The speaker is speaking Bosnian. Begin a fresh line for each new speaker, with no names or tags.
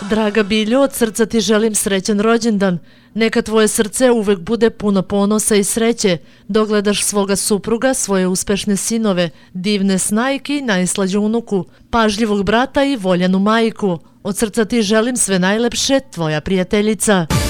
Draga Biljo, od srca ti želim srećan rođendan. Neka tvoje srce uvek bude puno ponosa i sreće. Dogledaš svoga supruga, svoje uspešne sinove, divne snajke i najslađu unuku, pažljivog brata i voljenu majku. Od srca ti želim sve najlepše, tvoja prijateljica.